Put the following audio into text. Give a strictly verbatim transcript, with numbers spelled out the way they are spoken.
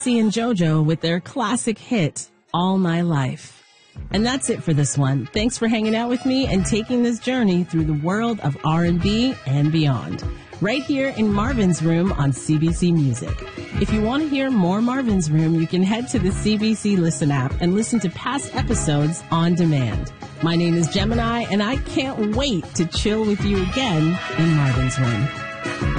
C and JoJo with their classic hit, All My Life. And that's it for this one. Thanks for hanging out with me and taking this journey through the world of R and B and beyond. Right here in Marvin's Room on C B C Music. If you want to hear more Marvin's Room, you can head to the C B C Listen app and listen to past episodes on demand. My name is Gemini, and I can't wait to chill with you again in Marvin's Room.